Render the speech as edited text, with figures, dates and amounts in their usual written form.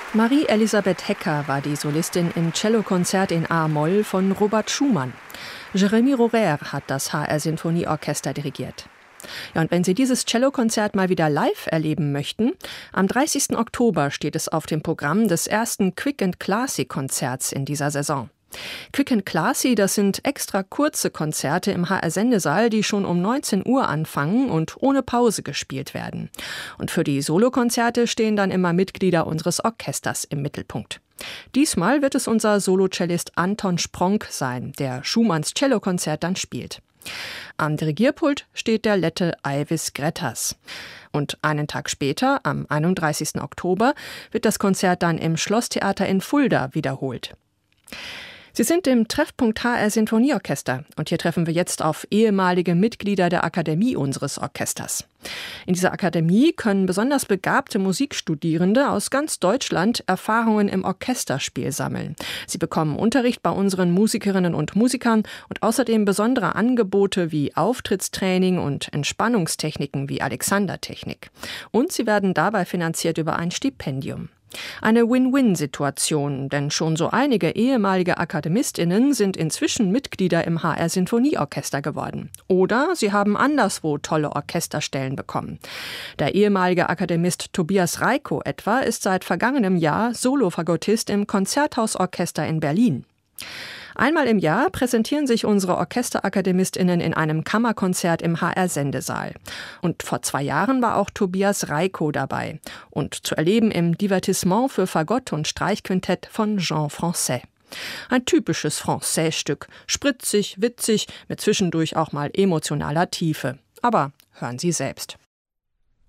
Marie-Elisabeth Hecker war die Solistin im Cellokonzert in A-Moll von Robert Schumann. Jérémy Rorer hat das HR-Sinfonieorchester dirigiert. Ja, und wenn Sie dieses Cellokonzert mal wieder live erleben möchten, am 30. Oktober steht es auf dem Programm des ersten Quick and Classy-Konzerts in dieser Saison. Quick and Classy, das sind extra kurze Konzerte im HR-Sendesaal, die schon um 19 Uhr anfangen und ohne Pause gespielt werden. Und für die Solokonzerte stehen dann immer Mitglieder unseres Orchesters im Mittelpunkt. Diesmal wird es unser Solocellist Anton Spronk sein, der Schumanns Cellokonzert dann spielt. Am Dirigierpult steht der Lette Aivis Grettas. Und einen Tag später, am 31. Oktober, wird das Konzert dann im Schlosstheater in Fulda wiederholt. Sie sind im Treffpunkt HR Sinfonieorchester und hier treffen wir jetzt auf ehemalige Mitglieder der Akademie unseres Orchesters. In dieser Akademie können besonders begabte Musikstudierende aus ganz Deutschland Erfahrungen im Orchesterspiel sammeln. Sie bekommen Unterricht bei unseren Musikerinnen und Musikern und außerdem besondere Angebote wie Auftrittstraining und Entspannungstechniken wie Alexander-Technik. Und sie werden dabei finanziert über ein Stipendium. Eine Win-Win-Situation, denn schon so einige ehemalige AkademistInnen sind inzwischen Mitglieder im HR-Sinfonieorchester geworden. Oder sie haben anderswo tolle Orchesterstellen bekommen. Der ehemalige Akademist Tobias Reiko etwa ist seit vergangenem Jahr Solofagottist im Konzerthausorchester in Berlin. Einmal im Jahr präsentieren sich unsere OrchesterakademistInnen in einem Kammerkonzert im HR-Sendesaal. Und vor 2 Jahren war auch Tobias Reiko dabei. Und zu erleben im Divertissement für Fagott und Streichquintett von Jean Francaix. Ein typisches Francaix-Stück, spritzig, witzig, mit zwischendurch auch mal emotionaler Tiefe. Aber hören Sie selbst.